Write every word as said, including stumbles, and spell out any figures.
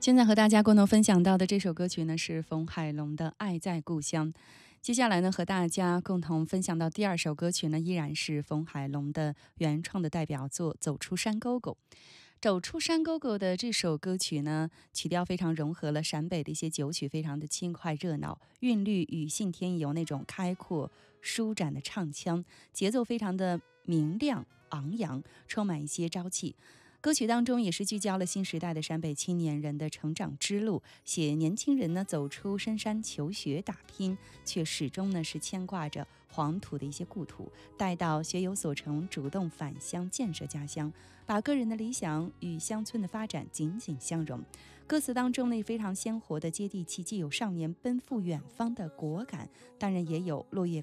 现在和大家共同分享到的这首歌曲呢，是冯海龙的《爱在故乡》。接下来呢，和大家共同分享到第二首歌曲呢，依然是冯海龙的原创的代表作《走出山沟沟》。走出山沟沟的这首歌曲呢，曲调非常融合了陕北的一些酒曲，非常的轻快热闹，韵律与信天游那种开阔舒展的唱腔，节奏非常的明亮昂扬，充满一些朝气。歌曲当中也是聚焦了新时代的陕北青年人的成长之路，写年轻人呢走出深山求学打拼，却始终呢是牵挂着黄土的一些故土，待到学有所成，主动返乡建设家乡，把个人的理想与乡村的发展紧紧相融。歌词当中呢非常鲜活的接地气，既有少年奔赴远方的果敢，当然也有落叶